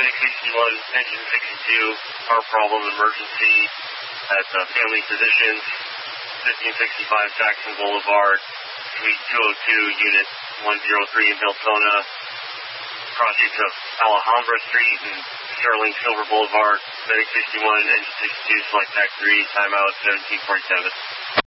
Medic 61, Engine 62, car problem emergency at Family Physicians, 1565 Jackson Boulevard, Suite 202, Unit 103 in Deltona, crossings of Alhambra Street and Sterling Silver Boulevard, Medic 61, Engine 62, select TAC 3, timeout 1747.